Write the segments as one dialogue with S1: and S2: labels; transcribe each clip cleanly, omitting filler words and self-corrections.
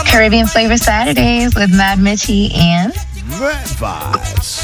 S1: Caribbean Flavor Saturdays with Mad Mitchie and
S2: Mad Vibes.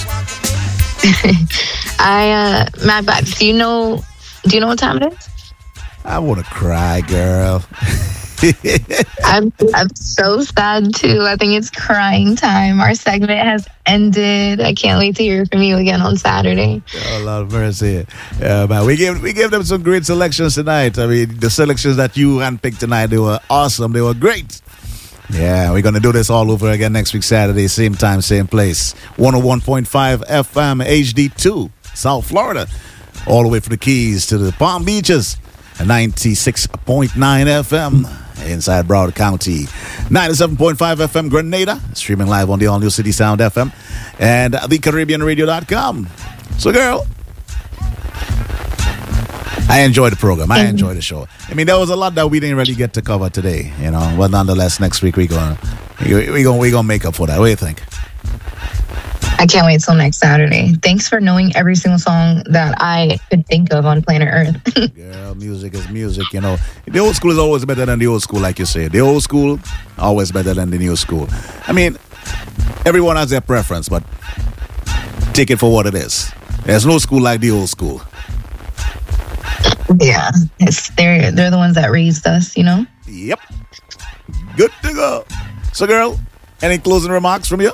S1: Mad Vibes. Do you know what time it is?
S2: I want to cry, girl.
S1: I'm so sad too. I think it's crying time. Our segment has ended. I can't wait to hear from you again on Saturday.
S2: Oh, Lord of mercy. Yeah, man. We gave them some great selections tonight. I mean, the selections that you handpicked tonight, they were awesome. They were great. Yeah, we're going to do this all over again next week, Saturday, same time, same place. 101.5 FM HD2, South Florida. All the way from the Keys to the Palm Beaches. 96.9 FM inside Broward County. 97.5 FM Grenada. Streaming live on the All New City Sound FM. And thecaribbeanradio.com. So, girl, I enjoyed the program. I enjoyed the show. I mean, there was a lot that we didn't really get to cover today, you know. But nonetheless, next week we're gonna make up for that. What do you think?
S1: I can't wait till next Saturday. Thanks for knowing every single song that I could think of on planet Earth.
S2: Girl, music is music, you know. The old school is always better than the old school, like you say. The old school, always better than the new school. I mean, everyone has their preference, but take it for what it is. There's no school like the old school.
S1: Yeah, they're the ones that raised us, you know?
S2: Yep. Good to go. So, girl, any closing remarks from you?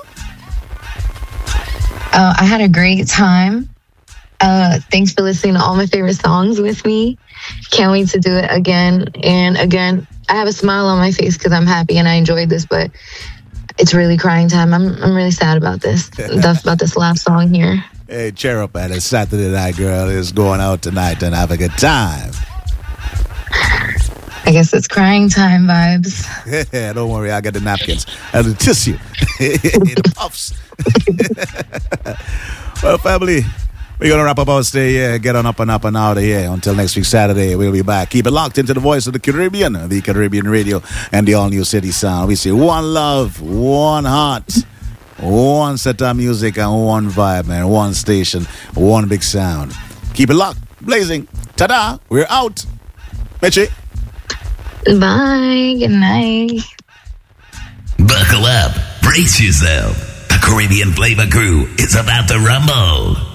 S1: I had a great time. Thanks for listening to all my favorite songs with me. Can't wait to do it again and again. I have a smile on my face because I'm happy and I enjoyed this, but it's really crying time. I'm really sad about this. About this last song here.
S2: Hey, cheer up, man. It's Saturday night, girl. It's going out tonight and have a good time.
S1: I guess it's crying time vibes.
S2: Yeah, don't worry. I got the napkins and the tissue. The puffs. Well, family, we're going to wrap up our stay here. Get on up and out of here. Until next week, Saturday, we'll be back. Keep it locked into the voice of the Caribbean, the Caribbean Radio, and the all-new City Sound. We say one love, one heart, one set of music, and one vibe, man. One station, one big sound. Keep it locked, blazing. Ta-da, we're out. Mitchie.
S1: Bye. Good night.
S3: Buckle up. Brace yourself. The Caribbean Flavor Crew is about to rumble.